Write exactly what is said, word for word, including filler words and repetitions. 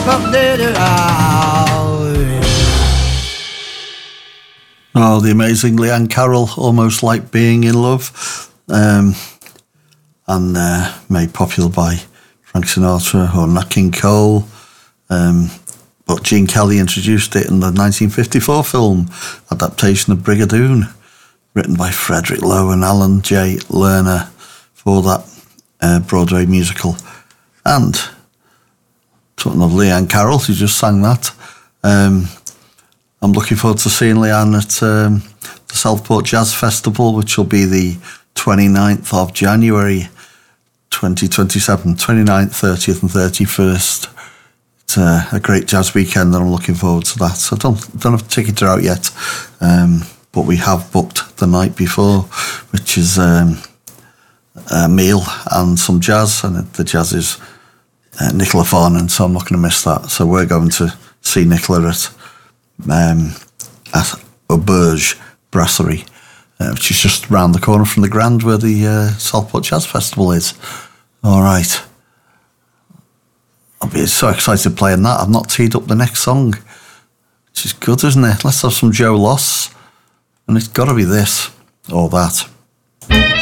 Oh, the amazing Leanne Carroll, Almost Like Being in Love, um, and uh, made popular by Frank Sinatra or Nat King Cole. Um, but Gene Kelly introduced it in the nineteen fifty-four film adaptation of Brigadoon, written by Frederick Lowe and Alan J. Lerner for that uh, Broadway musical. And talking of Leanne Carroll, who just sang that, um, I'm looking forward to seeing Leanne at um, the Southport Jazz Festival, which will be the twenty-ninth of January twenty twenty-seven, twenty-ninth, thirtieth and thirty-first. It's uh, a great jazz weekend and I'm looking forward to that. So I don't, don't have tickets out yet, um, but we have booked the night before, which is um, a meal and some jazz, and the jazz is uh, Nicola Farnan, so I'm not going to miss that. So we're going to see Nicola at Um, at Auberge Brasserie, uh, which is just round the corner from the Grand where the uh, Southport Jazz Festival is. All right. I'll be so excited playing that. I've not teed up the next song, which is good, isn't it? Let's have some Joe Loss, and it's got to be this or that.